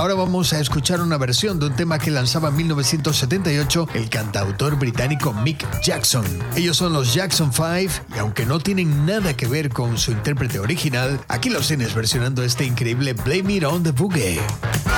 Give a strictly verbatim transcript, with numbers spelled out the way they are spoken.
Ahora vamos a escuchar una versión de un tema que lanzaba en mil novecientos setenta y ocho el cantautor británico Mick Jackson. Ellos son los Jackson Five y aunque no tienen nada que ver con su intérprete original, aquí los tienes versionando este increíble Blame It on the Boogie.